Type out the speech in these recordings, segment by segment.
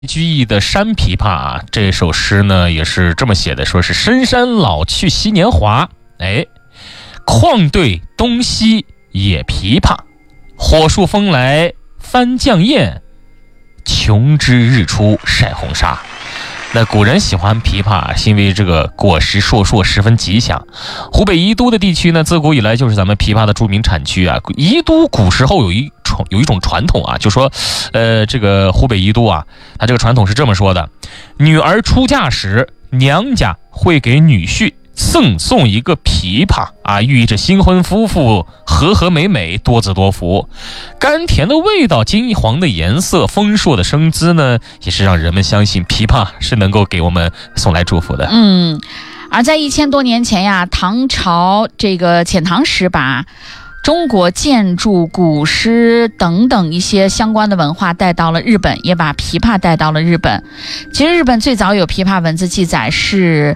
居易的《山琵琶》啊，这首诗呢也是这么写的，说是深山老去昔年华，况对东西野琵琶，火树风来翻绛燕，琼枝日出晒红纱。那古人喜欢琵琶，是因为这个果实硕硕，十分吉祥。湖北宜都的地区呢，自古以来就是咱们琵琶的著名产区啊。宜都古时候有一种传统啊，就说，这个湖北宜都啊，它这个传统是这么说的：女儿出嫁时，娘家会给女婿送一个琵琶啊，寓意着新婚夫妇和和美美，多子多福。甘甜的味道，金黄的颜色，丰硕的生姿呢，也是让人们相信琵琶是能够给我们送来祝福的。 而在1000多年前呀，唐朝这个遣唐使把中国建筑、古诗等等一些相关的文化带到了日本，也把琵琶带到了日本。其实日本最早有琵琶文字记载是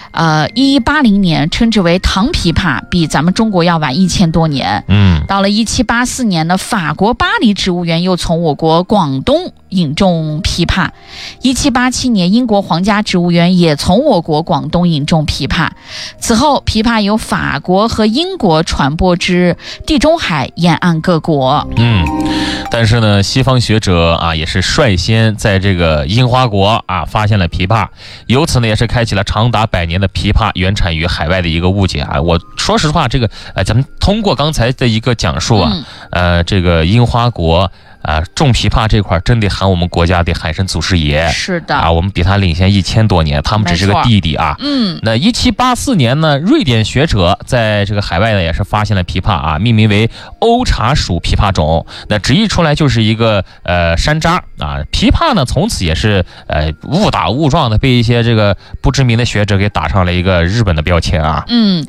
1180年，称之为唐琵琶，比咱们中国要晚1000多年。到了1784年呢，法国巴黎植物园又从我国广东引种琵琶。1787年，英国皇家植物园也从我国广东引种琵琶。此后，琵琶由法国和英国传播至地中海沿岸各国。 但是呢，西方学者啊也是率先在这个樱花国啊发现了琵琶，由此呢也是开启了长达100年的琵琶原产于海外的一个误解啊。我说实话，这个咱们通过刚才的一个讲述啊，这个樱花国种琵琶这块真得喊我们国家得喊声祖师爷。 是的啊，我们比他领先1000多年，他们只是个弟弟啊。那1784年呢，瑞典学者在这个海外呢也是发现了琵琶啊，命名为欧茶属琵琶种。那直译出来就是一个山楂啊。琵琶呢从此也是误打误撞的被一些这个不知名的学者给打上了一个日本的标签啊。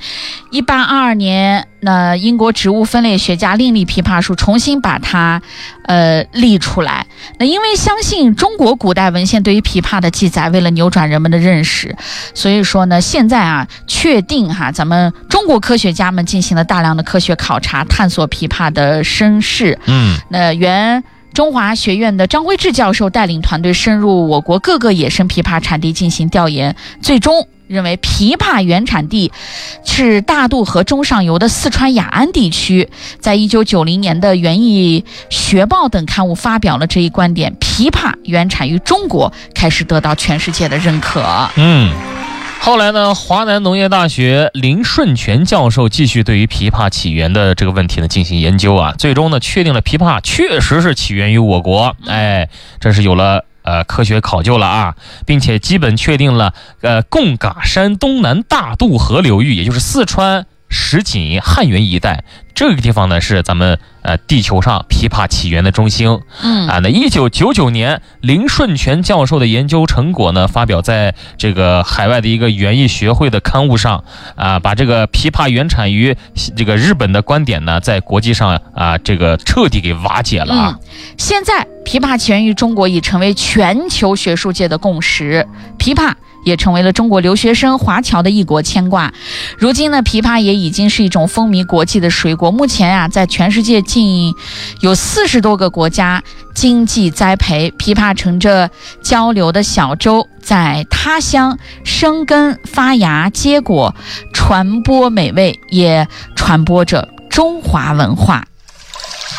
1822年，那英国植物分类学家另立琵琶树，重新把它立出来。那因为相信中国古代文献对于琵琶的记载，为了扭转人们的认识，所以说呢，现在啊确定咱们中国科学家们进行了大量的科学考察，探索琵琶的身世。那原中华学院的张辉志教授带领团队深入我国各个野生琵琶产地进行调研，最终认为琵琶原产地是大渡河中上游的四川雅安地区。在1990年的《园艺学报》等刊物发表了这一观点，琵琶原产于中国开始得到全世界的认可。 后来呢，华南农业大学林顺全教授继续对于琵琶起源的这个问题呢进行研究啊，最终呢确定了琵琶确实是起源于我国。这是有了科学考究了啊，并且基本确定了贡嘎山东南大渡河流域，也就是四川什锦汉源一带，这个地方呢是咱们地球上琵琶起源的中心。那1999年林顺全教授的研究成果呢发表在这个海外的一个园艺学会的刊物上把这个琵琶原产于这个日本的观点呢在国际上这个彻底给瓦解了现在琵琶起源于中国已成为全球学术界的共识，琵琶也成为了中国留学生华侨的异国牵挂。如今呢，琵琶也已经是一种风靡国际的水果。目前在全世界近有40多个国家经济栽培，琵琶乘着交流的小舟，在他乡生根发芽结果，传播美味，也传播着中华文化。